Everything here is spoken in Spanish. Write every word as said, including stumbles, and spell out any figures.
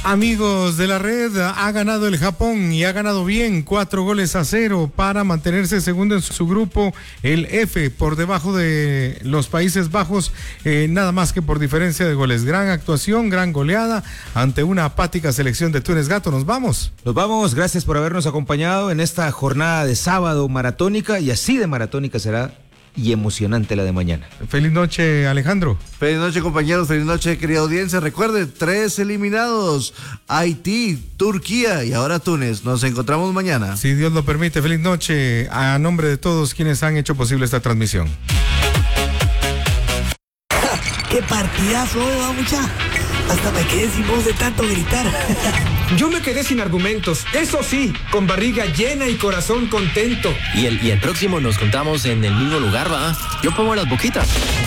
Amigos de la red, ha ganado el Japón y ha ganado bien, cuatro goles a cero para mantenerse segundo en su grupo, el F, por debajo de los Países Bajos, eh, nada más que por diferencia de goles. Gran actuación, gran goleada ante una apática selección de Túnez. Gato, nos vamos. Nos vamos, gracias por habernos acompañado en esta jornada de sábado maratónica, y así de maratónica será y emocionante la de mañana. Feliz noche, Alejandro. Feliz noche, compañeros, feliz noche, querida audiencia. Recuerden, tres eliminados: Haití, Turquía y ahora Túnez. Nos encontramos mañana. Si Dios lo permite. Feliz noche a nombre de todos quienes han hecho posible esta transmisión. ¡Qué partidazo, eh, mucha! Hasta me quedé sin voz de tanto gritar. Yo me quedé sin argumentos, eso sí, con barriga llena y corazón contento. Y el, y el próximo nos juntamos en el mismo lugar, ¿va? Yo pongo las boquitas.